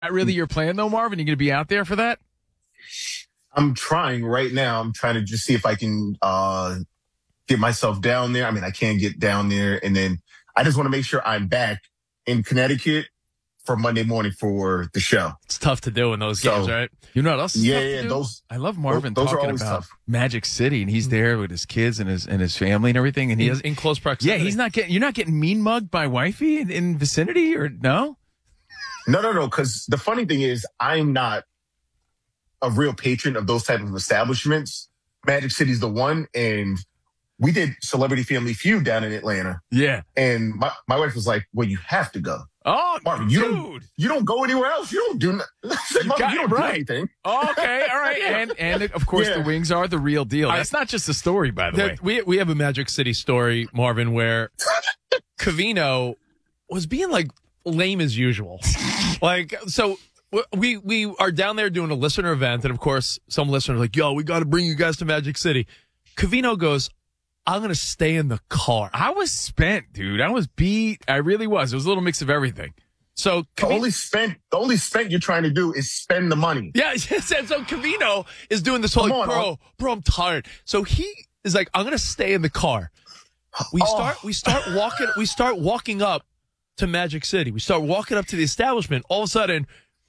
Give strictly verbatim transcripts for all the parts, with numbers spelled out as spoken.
that really your plan, though, Marvin? You going to be out there for that? I'm trying right now. I'm trying to just see if I can uh, get myself down there. I mean, I can get down there, and then I just want to make sure I'm back in Connecticut for Monday morning for the show. It's tough to do in those So, games, right? You know what else is Yeah, tough to yeah, do? those- I love Marvin those are talking always about tough. Magic City, and he's there with his kids and his and his family and everything, and he In, has in close yeah, proximity. he's not getting you're not getting mean mugged by wifey in, in vicinity or no? No, no, no. Because the funny thing is, I'm not a real patron of those type of establishments. Magic City's the one, and we did Celebrity Family Feud down in Atlanta, Yeah. and my, my wife was like, "Well, you have to go, Oh, Marvin. You dude. don't you don't go anywhere else. You don't do no- I said, You Marvin, got you it don't right. do anything." Okay, all right, and and of course Yeah. the wings are the real deal. I- That's not just a story, by the way. That- we we have a Magic City story, Marvin, where Covino was being like lame as usual. Like, so we we are down there doing a listener event, and of course, some listeners are like, "Yo, we got to bring you guys to Magic City." Covino goes, "I'm going to stay in the car." I was spent, dude. I was beat. I really was. It was a little mix of everything. So The Cavi- only spent the only spent you're trying to do is spend the money. Yeah, yes, and so Cavino is doing this whole, Come like, on, bro, Al. bro, I'm tired. So he is like, I'm gonna stay in the car. We Oh. start, we start walking, we start walking up to Magic City. We start walking up to the establishment. All of a sudden,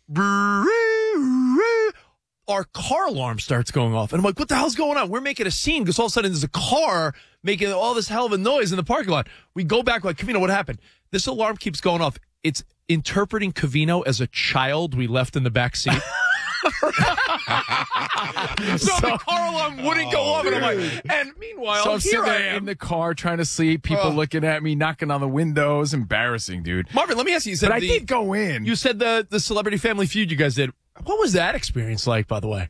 our car alarm starts going off, and I'm like, what the hell's going on? We're making a scene because all of a sudden there's a car making all this hell of a noise in the parking lot. We go back like, Cavino, what happened? This alarm keeps going off. It's interpreting Covino as a child we left in the back seat. so, the car alarm wouldn't go off, and I'm like, and meanwhile, So I'm here sitting I there am. in the car trying to sleep, people Oh. looking at me, knocking on the windows. Embarrassing, dude. Marvin, let me ask you. You said But I the, did go in. You said the the Celebrity Family Feud you guys did. What was that experience like, by the way?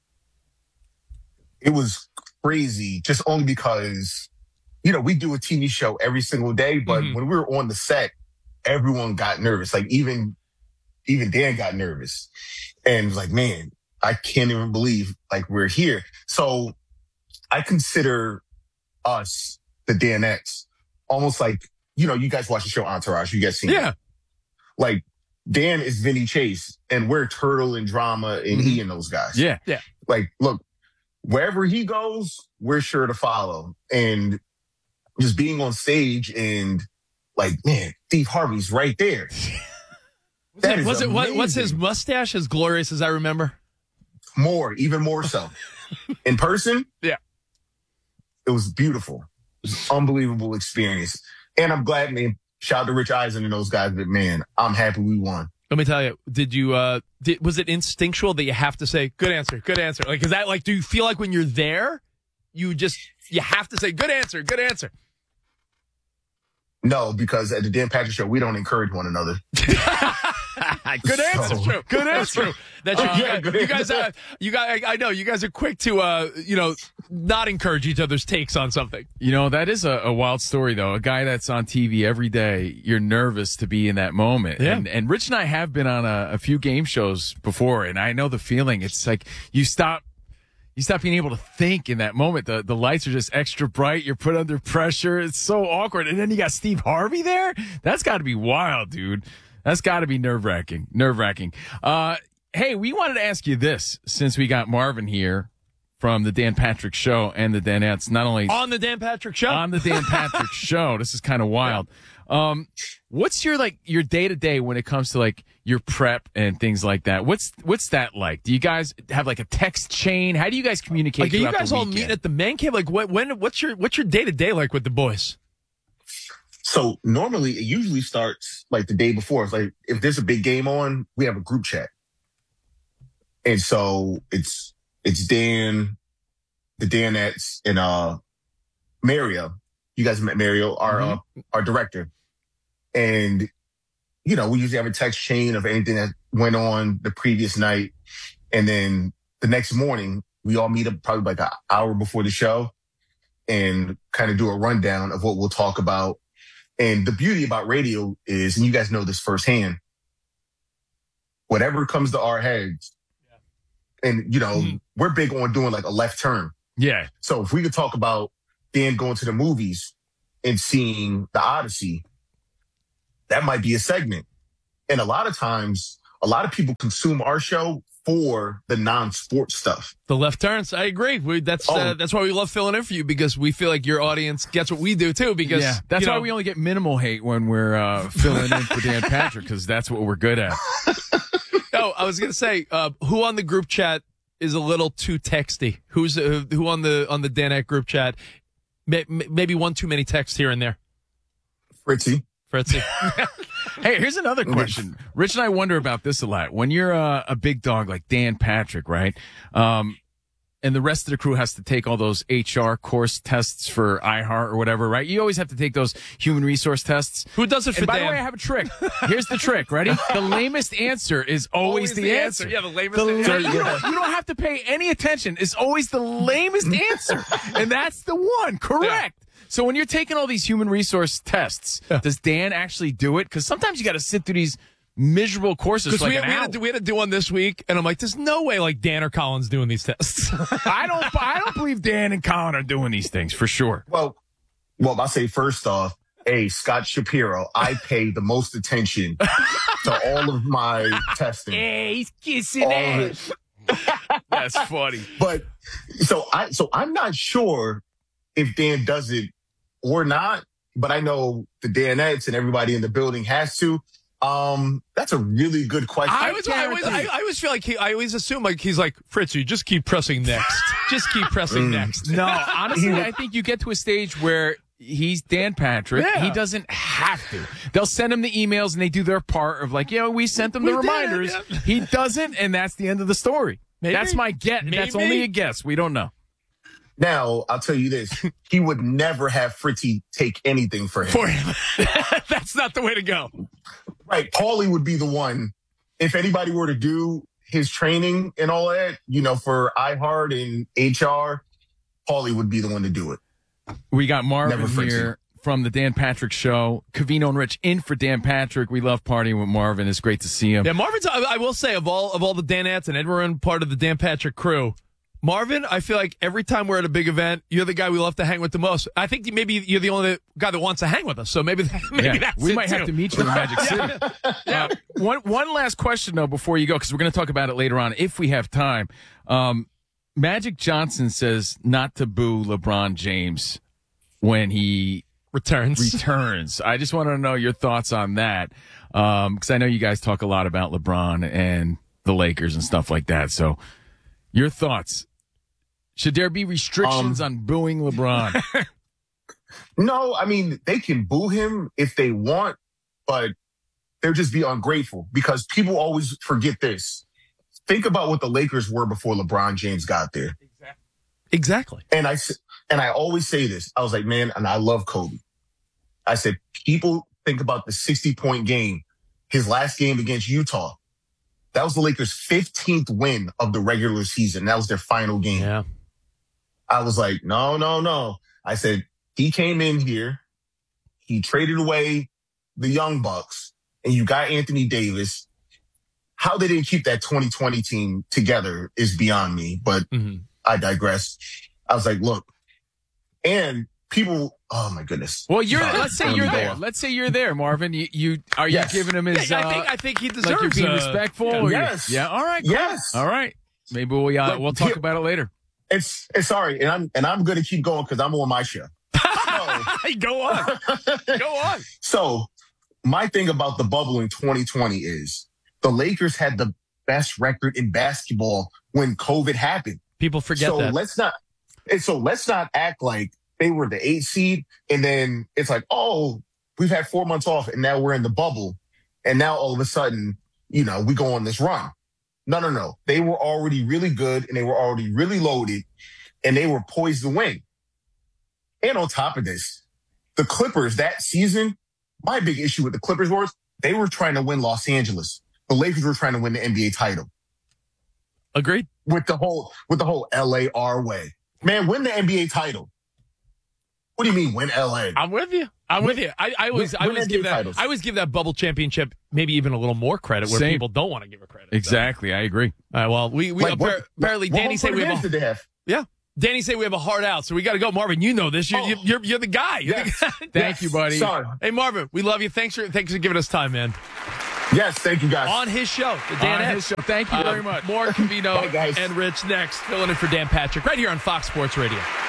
It was crazy, just only because, you know, we do a T V show every single day, but Mhm. when we were on the set, everyone got nervous. Like even, even Dan got nervous and was like, man, I can't even believe like we're here. So I consider us, the Danettes, almost like, you know, you guys watch the show Entourage, you guys seen Yeah. it. Like Dan is Vinny Chase and we're Turtle and Drama and Mhm. E and those guys. yeah. Like, look, wherever he goes, we're sure to follow. And just being on stage and like, man, Steve Harvey's right there. Was That it, is was it what, what's his amazing. mustache as glorious as I remember? More, even more so. In person, Yeah. it was beautiful. It was an unbelievable experience. And I'm glad, man, shout out to Rich Eisen and those guys, but man, I'm happy we won. Let me tell you, did you, uh, did, was it instinctual that you have to say, good answer, good answer? Like, is that like, do you feel like when you're there, you just, you have to say, good answer, good answer? No, because at the Dan Patrick Show, we don't encourage one another. Good answer. So- True. Good answer. True. That's true. Uh, you, yeah, guys, good you guys, answer. uh, you guys, I know you guys are quick to, uh, you know, not encourage each other's takes on something. You know, that is a, a wild story, though. A guy that's on T V every day, you're nervous to be in that moment. Yeah. And, and Rich and I have been on a, a few game shows before, and I know the feeling. It's like you stop. You stop being able to think in that moment. The the lights are just extra bright. You're put under pressure. It's so awkward. And then you got Steve Harvey there. That's got to be wild, dude. That's got to be nerve wracking. Nerve wracking. Uh, hey, we wanted to ask you this since we got Marvin here from the Dan Patrick Show and the Danettes. Not only On the Dan Patrick Show. on the Dan Patrick Show. This is kind of wild. Um, what's your like your day to day when it comes to like your prep and things like that? What's what's that like? Do you guys have like a text chain? How do you guys communicate? Like, are you throughout guys the all weekend? meeting at the man cave? Like, what, when, what's your, what's your day to day like with the boys? So normally it usually starts like the day before. It's like if there's a big game on, we have a group chat. And so it's it's Dan, the Danettes, and uh Mario. You guys met Mario, our uh, our director. And you know, we usually have a text chain of anything that went on the previous night. And then the next morning, we all meet up probably like an hour before the show and kind of do a rundown of what we'll talk about. And the beauty about radio is, and you guys know this firsthand, whatever comes to our heads, and you know, Mhm. we're big on doing like a left turn. Yeah. So if we could talk about Dan going to the movies and seeing the Odyssey, that might be a segment. And a lot of times a lot of people consume our show for the non-sports stuff. The left turns. I agree. We, that's Oh. uh, that's why we love filling in for you, because we feel like your audience gets what we do too. Because Yeah, that's you why know, we only get minimal hate when we're uh, filling in for Dan Patrick, because that's what we're good at. Oh, I was gonna say, uh, who on the group chat is a little too texty? Who's uh, who on the on the Danet group chat? May, maybe one too many texts here and there. Fritzy. Fritzy. Hey, here's another question. Rich and I wonder about this a lot. When you're uh, a big dog like Dan Patrick, right? Um, and the rest of the crew has to take all those H R course tests for iHeart or whatever, right? You always have to take those human resource tests. Who does it for And by Dan? the way, I have a trick. Here's the trick. Ready? The lamest answer is always, Always the, the answer. answer. Yeah, the lamest The answer. la- you, don't, you don't have to pay any attention. It's always the lamest answer. And that's the one. Correct. So when you're taking all these human resource tests, Yeah. does Dan actually do it? Because sometimes you got to sit through these miserable courses Because for like we, an we, hour. had to, we had to do one this week, and I'm like, there's no way like Dan or Colin's doing these tests. I don't. I don't believe Dan and Colin are doing these things for sure. Well, well, I say first off, hey, Scott Shapiro, I pay the most attention to all of my testing. Hey, he's kissing All of it. That's funny. But so I so I'm not sure if Dan does it or not, but I know the Danettes and everybody in the building has to. Um, that's a really good question. I always, I always, I, I always feel like he, I always assume like he's like, Fritzy, just keep pressing next. Just keep pressing next. No, honestly, I think you get to a stage where he's Dan Patrick. Yeah. He doesn't have to. They'll send him the emails and they do their part of like, yeah, we sent them the We did, reminders. yeah. He doesn't, and that's the end of the story. Maybe. That's my guess. That's Maybe. only a guess. We don't know. Now, I'll tell you this. He would never have Fritzy take anything for him. For him. That's not the way to go. Right. Paulie would be the one. If anybody were to do his training and all that, you know, for iHeart and H R, Paulie would be the one to do it. We got Marvin Never Fritzy. here from the Dan Patrick Show. Cavino and Rich in for Dan Patrick. We love partying with Marvin. It's great to see him. Yeah, Marvin's. I, I will say, of all of all the Danettes and everyone part of the Dan Patrick crew, Marvin, I feel like every time we're at a big event, you're the guy we love to hang with the most. I think maybe you're the only guy that wants to hang with us. So maybe that, maybe Yeah, that's we it might too. have to meet you in Magic City. Uh, one one last question though before you go, because we're going to talk about it later on if we have time. Um, Magic Johnson says not to boo LeBron James when he returns. returns. I just want to know your thoughts on that, because I know you guys talk a lot about LeBron and the Lakers and stuff like that. So your thoughts. Should there be restrictions Um, on booing LeBron? No, I mean, they can boo him if they want, but they'll just be ungrateful because people always forget this. Think about what the Lakers were before LeBron James got there. Exactly. And I, s- and I always say this. I was like, man, and I love Kobe. I said, people think about the sixty point game, his last game against Utah. That was the Lakers' fifteenth win of the regular season. That was their final game. Yeah. I was like, no, no, no. I said, he came in here, he traded away the Young Bucks, and you got Anthony Davis. How they didn't keep that twenty twenty team together is beyond me, but Mm-hmm. I digress. I was like, look, and people, oh my goodness. Well, you're. Sorry. Let's say Let me you're go there. on. Let's say you're there, Marvin. You, you are Yes. you giving him his? Yeah, I uh, think I think he deserves. like you're being uh, respectful. yeah. or you- Yes. Yeah. All right. Cool. Yes. All right. Maybe we uh, Like, we'll talk here- about it later. It's, it's sorry. And I'm, and I'm going to keep going because I'm on my show. Hey, go on. Go on. So my thing about the bubble in twenty twenty is the Lakers had the best record in basketball when COVID happened. People forget so that. let's not, and so let's not act like they were the eight seed. And then it's like, oh, we've had four months off and now we're in the bubble. And now all of a sudden, you know, we go on this run. No, no, no. They were already really good and they were already really loaded and they were poised to win. And on top of this, the Clippers that season, my big issue with the Clippers was they were trying to win Los Angeles. The Lakers were trying to win the N B A title Agreed. with the whole, with the whole L A our way. Man, win the N B A title. What do you mean win L A? I'm with you. I'm with you. I, I always, Win- I win always N B A give that. titles. I always give that bubble championship maybe even a little more credit where Same. people don't want to give it credit. Exactly. I agree. So, all right. Well, we we Like, what- appar- apparently what Danny home said court we have advantage a, did they have? yeah. Danny said we have a hard out, so we got to go. Marvin, you know this. You're, Oh. you're, you're the guy. You're the Yes. guy. Thank you, buddy. Sorry. Hey, Marvin, we love you. Thanks for thanks for giving us time, man. Yes, thank you guys. on his show, the Dan On Ed. his show. Thank you Uh, very much. More Covino Bye, guys. and Rich next. Filling in for Dan Patrick right here on Fox Sports Radio.